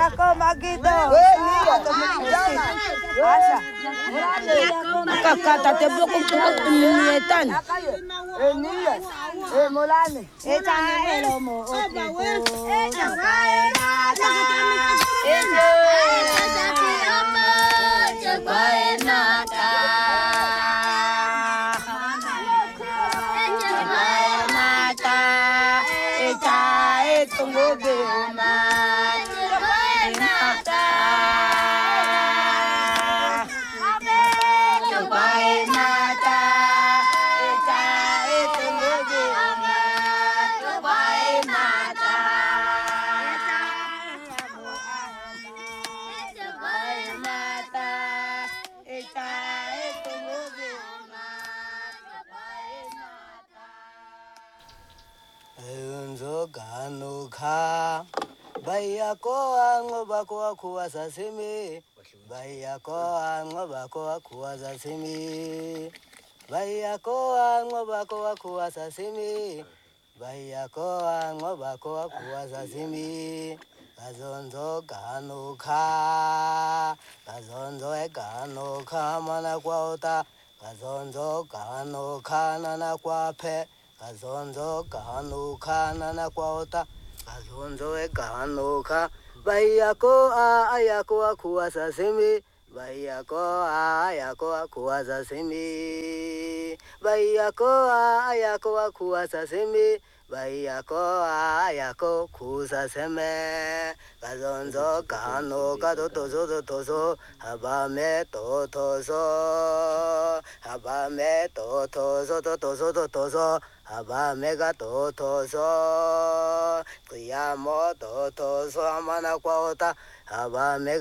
yako magido. Kakata te bloko kumietan. Molane. Ganuka Baya ko ango bako kuwa sasimi Baya ko ango bako kuwa sasimi Baya ko ango bako kuwa sasimi Baya ko ango bako kuwa sasimi Gazonzo ganuka Gazonzo ganuka mana kwa ota Gazonzo ganuka nana kwa pe Gazonzo ganuka nana kwa ota Gazonzo ganuka Bayako ayako akuwa sasimi Bayako ayako akuwa sasimi Bayako ayako akuwa sasimi Bayako ayako kusaseme Gazonzo ganuka totozo Habame totozo Habame totozo Habame totozo Kuyamo totozo amana kwa ota Habame